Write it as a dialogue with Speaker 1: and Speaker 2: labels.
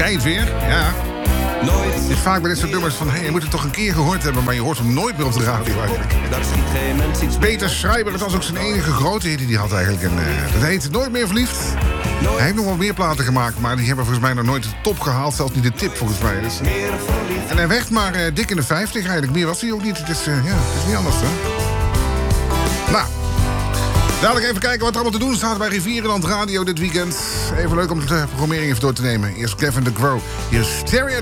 Speaker 1: jij het weer? Ja. Het is vaak bij dit soort nummers van... je moet het toch een keer gehoord hebben... maar je hoort hem nooit meer op de radio eigenlijk. Peter Schreiber, dat was ook zijn enige grote hit die hij had eigenlijk. En dat heet Nooit meer verliefd. Hij heeft nog wel meer platen gemaakt... maar die hebben volgens mij nog nooit de top gehaald. Zelfs niet de tip volgens mij. Dus. En hij werd maar dik in de 50 eigenlijk. Meer was hij ook niet. Het is niet anders, hè? Nou... Dadelijk even kijken wat er allemaal te doen staat bij Rivierenland Radio dit weekend. Even leuk om de programmering even door te nemen. Eerst Kevin de Grow. Hier is Stereo.